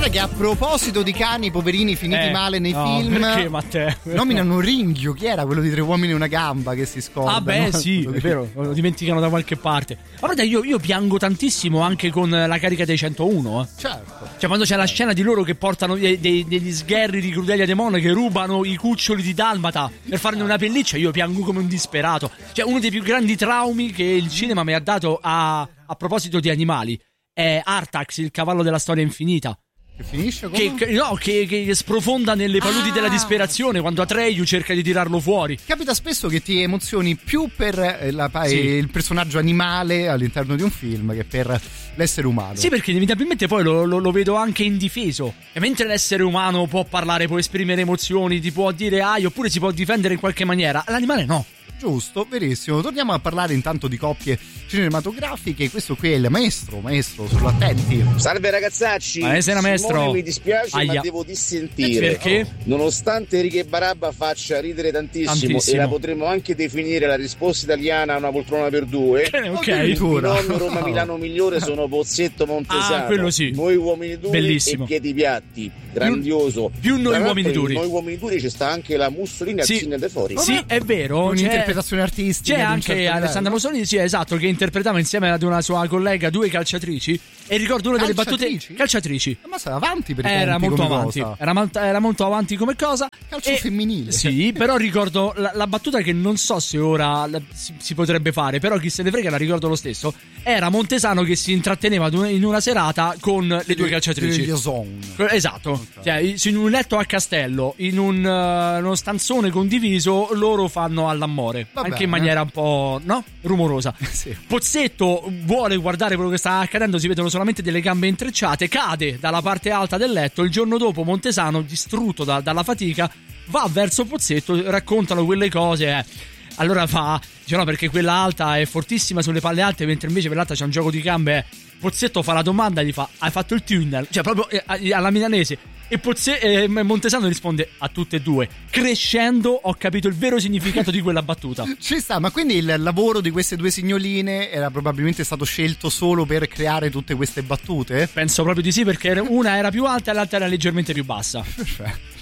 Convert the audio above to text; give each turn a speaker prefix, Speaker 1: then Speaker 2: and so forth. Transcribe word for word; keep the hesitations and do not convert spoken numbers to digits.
Speaker 1: Guarda che a proposito di cani poverini finiti
Speaker 2: Eh,
Speaker 1: male nei
Speaker 2: no,
Speaker 1: film,
Speaker 2: perché, Matteo?
Speaker 1: nominano Ringhio. Chi era quello di Tre uomini e una gamba che si scorda?
Speaker 2: Ah beh,
Speaker 1: no?
Speaker 2: sì, è vero, lo dimenticano da qualche parte. Ma guarda, io, io piango tantissimo anche con la carica dei centouno, eh.
Speaker 1: Certo.
Speaker 2: Cioè quando c'è la scena di loro che portano dei, dei- degli sgherri di Crudelia Demone che rubano i cuccioli di Dalmata per farne una pelliccia, io piango come un disperato. Cioè uno dei più grandi traumi che il cinema mi ha dato a, a proposito di animali è Artax, il cavallo della storia infinita.
Speaker 1: Che finisce come?
Speaker 2: Che, che- no, che, che sprofonda nelle paludi
Speaker 1: Ah.
Speaker 2: della disperazione quando Atreyu cerca di tirarlo fuori.
Speaker 1: Capita spesso che ti emozioni più per eh, la,
Speaker 2: Sì.
Speaker 1: eh, il personaggio animale all'interno di un film che per l'essere umano.
Speaker 2: Sì, perché inevitabilmente poi lo, lo- lo vedo anche indifeso. E mentre l'essere umano può parlare, può esprimere emozioni, ti può dire ai, oppure si può difendere in qualche maniera, l'animale no.
Speaker 1: Giusto, verissimo. Torniamo a parlare intanto di coppie cinematografiche. Questo qui è il maestro, maestro, solo attenti.
Speaker 3: Salve ragazzacci,
Speaker 2: Buonasera, maestro.
Speaker 3: Simone, mi dispiace
Speaker 2: Aia.
Speaker 3: ma devo dissentire.
Speaker 2: Perché?
Speaker 3: Nonostante Ricky e Barabba faccia ridere tantissimo,
Speaker 2: Tantissimo.
Speaker 3: e la potremmo anche definire la risposta italiana a una poltrona per due,
Speaker 2: Eh, ok.
Speaker 1: Addirittura.
Speaker 3: il nonno Roma Milano migliore sono Pozzetto Montesano.
Speaker 2: Ah, quello sì.
Speaker 3: Noi uomini duri
Speaker 2: Bellissimo.
Speaker 3: e piedi piatti, grandioso.
Speaker 2: più noi
Speaker 3: Tra l'altro,
Speaker 2: uomini
Speaker 3: in
Speaker 2: duri.
Speaker 3: Noi uomini duri c'è sta anche la Mussolini
Speaker 2: Sì.
Speaker 3: al Cine de Fori.
Speaker 2: Sì, è vero. c'è-
Speaker 1: Un'interpretazione artistica.
Speaker 2: C'è
Speaker 1: di un
Speaker 2: anche
Speaker 1: certo
Speaker 2: Alessandra
Speaker 1: livello.
Speaker 2: Mussolini, sì, esatto, che interpretava insieme ad una sua collega due calciatrici. E ricordo una delle battute.
Speaker 1: Calciatrici?
Speaker 2: Calciatrici.
Speaker 1: Ma sei avanti per i
Speaker 2: Era
Speaker 1: tempi
Speaker 2: molto
Speaker 1: come
Speaker 2: avanti,
Speaker 1: cosa.
Speaker 2: era, mal- era molto avanti come cosa.
Speaker 1: Calcio
Speaker 2: E-
Speaker 1: femminile.
Speaker 2: Sì, però ricordo la, la battuta che non so se ora la- si, si potrebbe fare, però chi se ne frega la ricordo lo stesso. Era Montesano che si intratteneva ad un- in una serata con le due calciatrici.
Speaker 1: Liaison.
Speaker 2: Esatto, cioè, in un letto a castello, in un, eh, uno stanzone condiviso, loro fanno all'amore,
Speaker 1: Va
Speaker 2: anche
Speaker 1: bene.
Speaker 2: in maniera un po', no? Rumorosa.
Speaker 1: Sì.
Speaker 2: Pozzetto vuole guardare quello che sta accadendo, si vedono solamente delle gambe intrecciate, cade dalla parte alta del letto. Il giorno dopo Montesano, distrutto da- dalla fatica, va verso Pozzetto, raccontano quelle cose, eh. Allora fa, dice no, perché quella alta è fortissima sulle palle alte, mentre invece quell'altra c'è un gioco di gambe. eh. Pozzetto fa la domanda e gli fa: hai fatto il tunnel? Cioè proprio eh, alla milanese. E Pozze- eh, Montesano risponde a tutte e due. Crescendo ho capito il vero significato di quella battuta.
Speaker 1: Ci sta, ma quindi il lavoro di queste due signoline era probabilmente stato scelto solo per creare tutte queste battute?
Speaker 2: Penso proprio di sì, perché una era più alta e l'altra era leggermente più bassa.
Speaker 1: Perfetto.